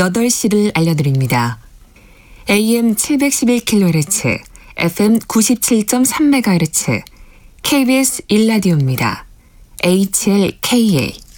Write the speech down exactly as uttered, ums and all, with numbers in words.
여덟 시를 알려드립니다. 에이엠 칠백십일 킬로헤르츠, 에프엠 구십칠 점 삼 메가헤르츠, 케이비에스 일 라디오입니다. 에이치엘케이에이